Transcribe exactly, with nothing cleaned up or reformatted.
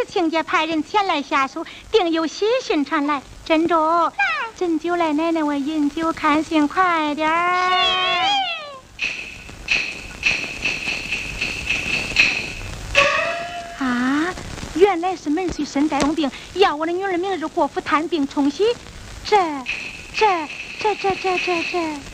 是亲家派人前来下书，定有喜讯传来。珍珠，斟酒来，奶奶我饮酒看信，快点儿。啊，原来是门婿身带重病，要我的女儿明日过府探病冲喜。这、这、这、这、这、这、这。